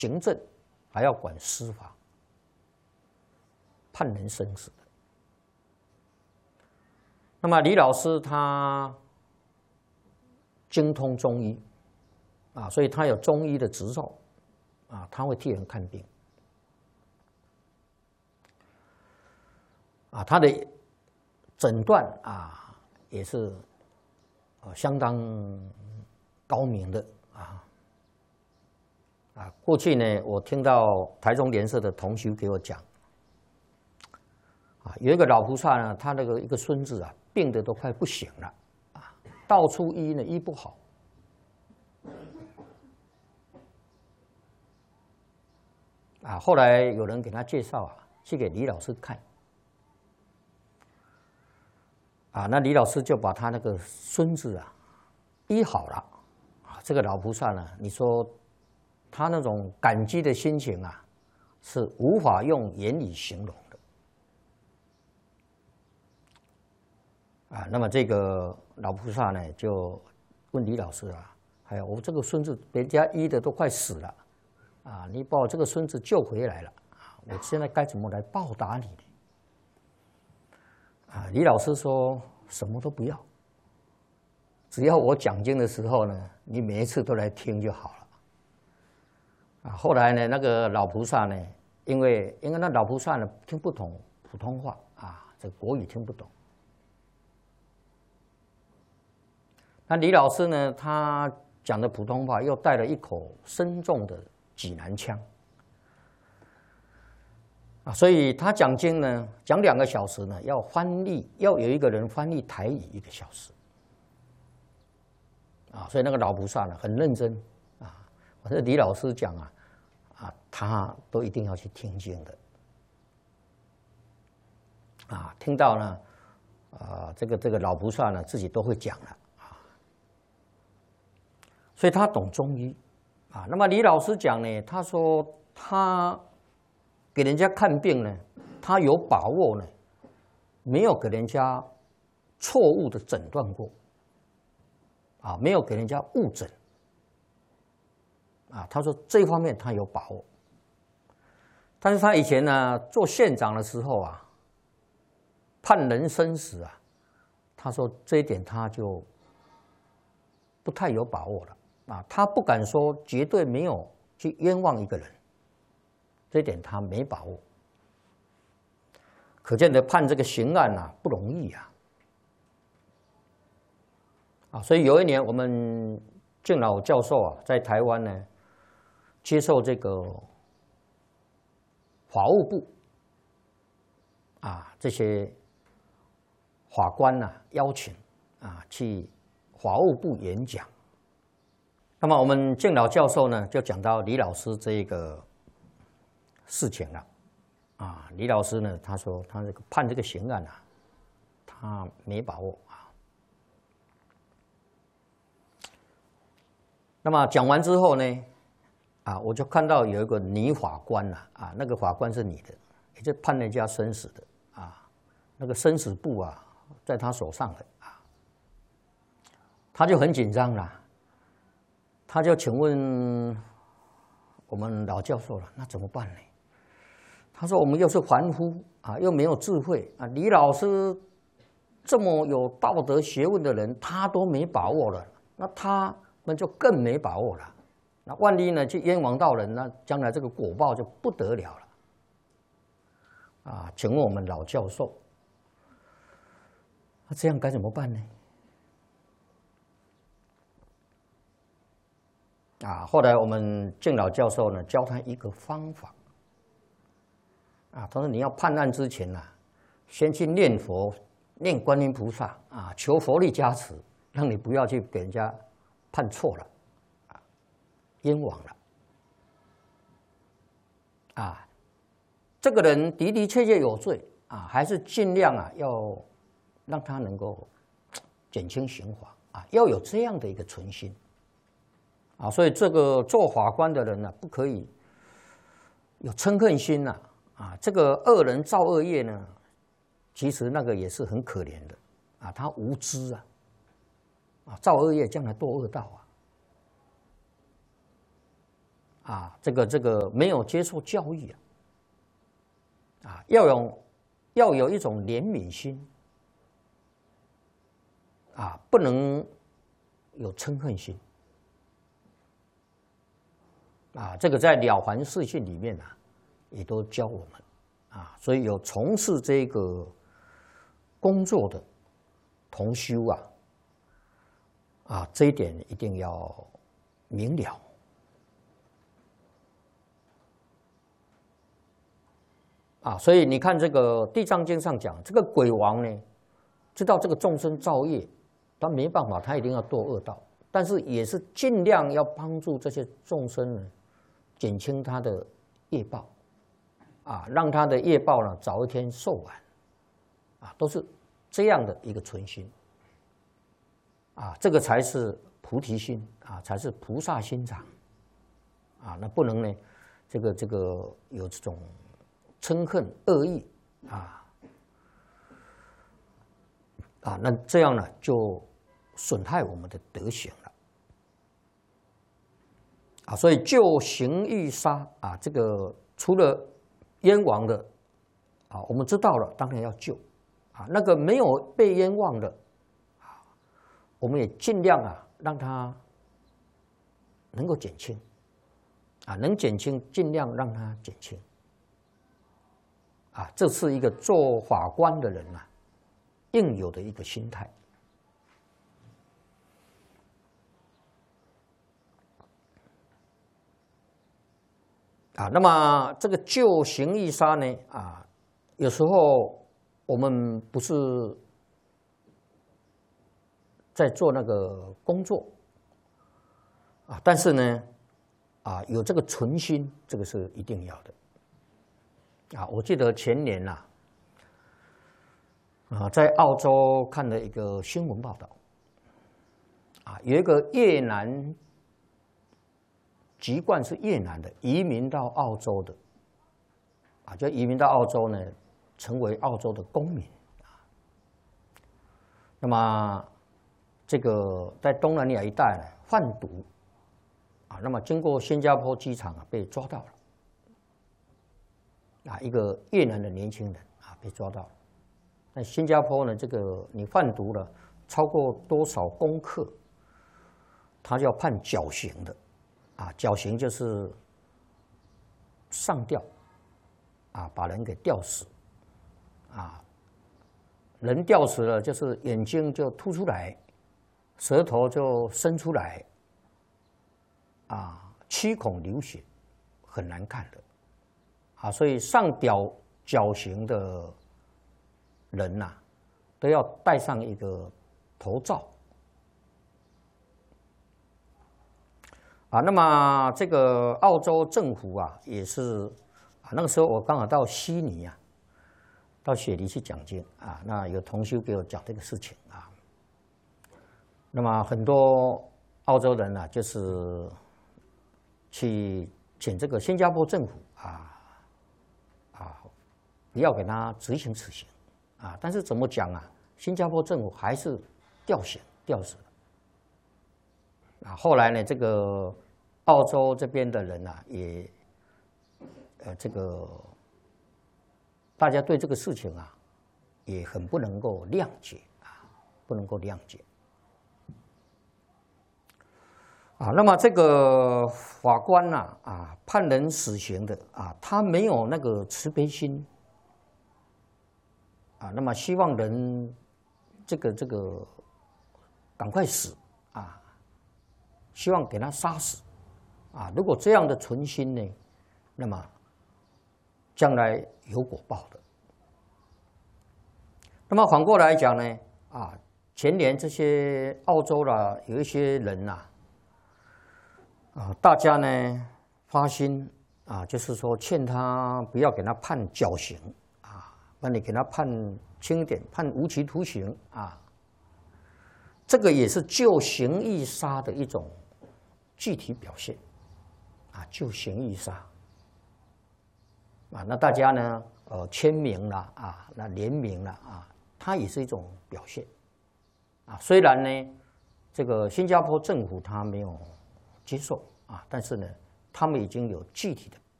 行政，还要管司法，判人生死的。那么李老师他精通中医啊，所以他有中医的执照啊，他会替人看病啊，他的诊断啊也是相当高明的啊。过去呢，我听到台中联社的同学给我讲，有一个老菩萨呢，他那个一个孙子啊，病得都快不行了，到处医呢医不好，后来有人给他介绍去给李老师看，那李老师就把他那个孙子医好了，这个老菩萨呢，你说他那种感激的心情是无法用言语形容的。那么这个老菩萨呢，就问李老师还有我这个孙子，人家医的都快死了，你把我这个孙子救回来了，我现在该怎么来报答你呢？李老师说什么都不要，只要我讲经的时候呢，你每一次都来听就好了。后来呢，那个老菩萨呢，因为那老菩萨呢听不懂普通话这个国语听不懂。那李老师呢，他讲的普通话又带了一口深重的济南腔所以他讲经呢，讲2个小时呢，要翻译，要有一个人翻译台语1个小时所以那个老菩萨呢很认真我说李老师讲他都一定要去听经的听到呢这个老菩萨呢自己都会讲了所以他懂中医那么李老师讲呢，他说他给人家看病呢，他有把握呢，没有给人家错误的诊断过没有给人家误诊他说这方面他有把握。但是他以前呢做县长的时候判人生死他说这一点他就不太有把握了他不敢说绝对没有去冤枉一个人，这一点他没把握。可见的判这个刑案不容易所以有一年我们敬老教授在台湾呢接受这个法务部这些法官邀请去法务部演讲。那么我们敬老教授呢就讲到李老师这个事情了李老师呢他说他这个判这个刑案他没把握那么讲完之后呢我就看到有一个女法官那个法官是女的，也就判人家生死的那个生死簿在他手上的他就很紧张了，他就请问我们老教授了，那怎么办呢？他说我们又是凡夫又没有智慧李老师这么有道德学问的人，他都没把握了，那他们就更没把握了。那万一呢，去冤枉到人，那将来这个果报就不得了了。请问我们老教授，那这样该怎么办呢？后来我们敬老教授呢，教他一个方法。他说你要判案之前先去念佛，念观音菩萨求佛力加持，让你不要去给人家判错了。冤枉了这个人的的确确有罪还是尽量要让他能够减轻刑罚要有这样的一个存心所以这个做法官的人不可以有嗔恨心这个恶人造恶业呢，其实那个也是很可怜的他无知造恶业将来堕恶道啊，这个没有接受教育啊，要有一种怜悯心啊，不能有嗔恨心啊。这个在《了凡四训》里面啊，也都教我们啊。所以有从事这个工作的同修啊，这一点一定要明了。啊，所以你看这个《地藏经》上讲，这个鬼王呢，知道这个众生造业，他没办法，他一定要堕恶道，但是也是尽量要帮助这些众生呢，减轻他的业报，啊，让他的业报呢早一天受完，啊，都是这样的一个存心，啊，这个才是菩提心啊，才是菩萨心肠，啊，那不能呢，这个有这种嗔恨恶意那这样呢就损害我们的德行了啊，所以救行欲杀啊，这个除了冤枉的啊，我们知道了，当然要救啊，那个没有被冤枉的啊，我们也尽量让他能够减轻啊，能减轻尽量让他减轻。啊，这是一个做法官的人应有的一个心态。啊，那么这个救行欲杀呢，有时候我们不是在做那个工作但是呢，有这个存心，这个是一定要的。我记得前年在澳洲看了一个新闻报道，有一个越南籍贯是越南的移民到澳洲的，就移民到澳洲呢，成为澳洲的公民那么这个在东南亚一带呢贩毒那么经过新加坡机场被抓到了。一个越南的年轻人被抓到了。那新加坡呢，这个你贩毒了超过多少公克，他就要判绞刑的，绞刑就是上吊，把人给吊死，人吊死了就是眼睛就凸出来，舌头就伸出来，七孔流血，很难看的。所以上绞刑的人都要戴上一个头罩那么这个澳洲政府也是那个时候我刚好到悉尼到雪梨去讲经那有同修给我讲这个事情那么很多澳洲人就是去请这个新加坡政府不要给他执行死刑但是怎么讲新加坡政府还是吊死了后来呢，这个澳洲这边的人也这个大家对这个事情也很不能够谅解不能够谅解那么这个法官判人死刑的他没有那个慈悲心那么希望人这个赶快死希望给他杀死如果这样的存心呢，那么将来有果报的。那么反过来讲呢前年这些澳洲有一些人大家呢发心就是说劝他不要给他判绞刑那你给他判轻一点，判无期徒刑这个也是救行欲杀的一种具体表现救行欲杀那大家呢签名了那联名了它也是一种表现虽然呢这个新加坡政府它没有接受但是呢他们已经有具体的